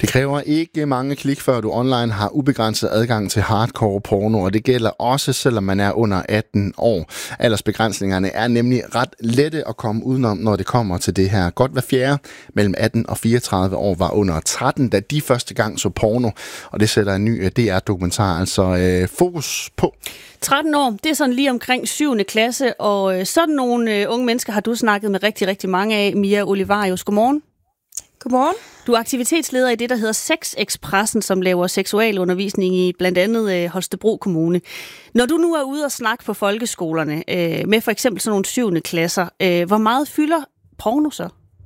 Det kræver ikke mange klik, før du online har ubegrænset adgang til hardcore porno, og det gælder også, selvom man er under 18 år. Aldersbegrænsningerne er nemlig ret lette at komme udenom, når det kommer til det her. Godt hver fjerde mellem 18 og 34 år var under 13, da de første gang så porno, og det sætter en ny DR-dokumentar altså fokus på. 13 år, det er sådan lige omkring 7. klasse, og sådan nogle unge mennesker har du snakket med rigtig, rigtig mange af. Mia Olivarius, godmorgen. Godmorgen. Du er aktivitetsleder i det, der hedder Sexekspressen, som laver seksualundervisning i blandt andet Holstebro Kommune. Når du nu er ude og snakke på folkeskolerne med for eksempel sådan nogle 7. klasser, hvor meget fylder porno så?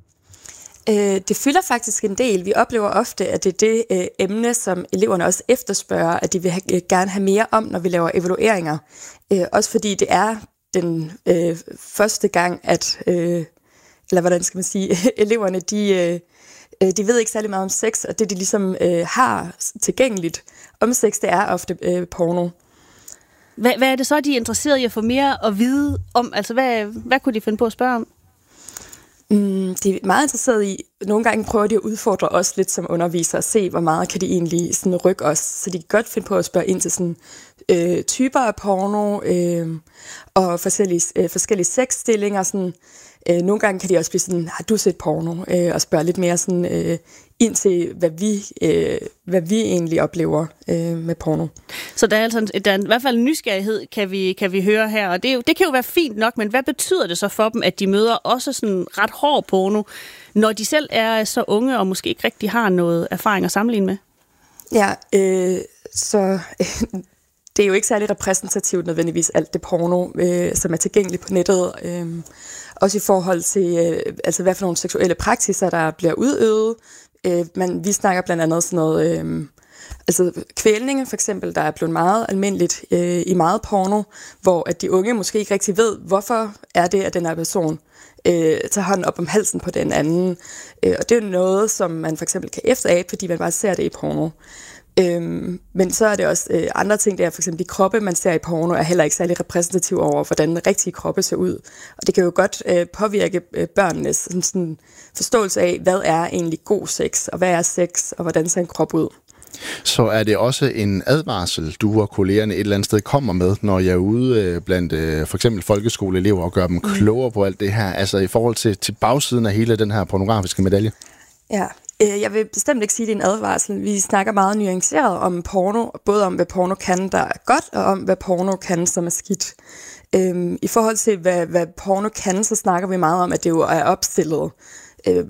Det fylder faktisk en del. Vi oplever ofte, at det er det emne, som eleverne også efterspørger, at de vil gerne have mere om, når vi laver evalueringer. Også fordi det er den første gang, at, eller hvordan skal man sige, eleverne, de ved ikke særlig meget om sex, og det de ligesom har tilgængeligt om sex, det er ofte porno. Hvad er det så, de er interesseret i at få mere at vide om? Altså, hvad kunne de finde på at spørge om? De er meget interesseret i, nogle gange prøver de at udfordre os lidt som undervisere, og se, hvor meget kan de egentlig sådan rykke os. Så de kan godt finde på at spørge ind til sådan, typer af porno og forskellige sexstillinger. Sådan. Nogle gange kan de også blive sådan, har du set porno? Og spørge lidt mere sådan, ind til, hvad vi egentlig oplever med porno. Så der er altså der er i hvert fald en nysgerrighed, kan vi høre her. Og det kan jo være fint nok, men hvad betyder det så for dem, at de møder også sådan ret hård porno, når de selv er så unge og måske ikke rigtig har noget erfaring at sammenligne med? Ja, så det er jo ikke særlig repræsentativt nødvendigvis alt det porno, som er tilgængeligt på nettet. Også i forhold til, altså hvad for nogle seksuelle praksiser, der bliver udøvet. Vi snakker blandt andet sådan noget, altså kvælning for eksempel, der er blevet meget almindeligt i meget porno, hvor at de unge måske ikke rigtig ved, hvorfor er det, at den her person tager hånden op om halsen på den anden. Og det er jo noget, som man for eksempel kan efterabe, fordi man bare ser det i porno. Men så er det også andre ting, der for eksempel de kroppe, man ser i porno, er heller ikke særlig repræsentativ over, hvordan den rigtige kroppe ser ud. Og det kan jo godt påvirke børnenes sådan forståelse af, hvad er egentlig god sex, og hvad er sex, og hvordan ser en krop ud. Så er det også en advarsel, du og kollegerne et eller andet sted kommer med, når jeg er ude blandt for eksempel folkeskoleelever og gør dem klogere på alt det her, altså i forhold til bagsiden af hele den her pornografiske medalje? Ja. Jeg vil bestemt ikke sige, at det er en advarsel. Vi snakker meget nuanceret om porno, både om, hvad porno kan, der er godt, og om, hvad porno kan, som er skidt. I forhold til, hvad porno kan, så snakker vi meget om, at det jo er opstillet.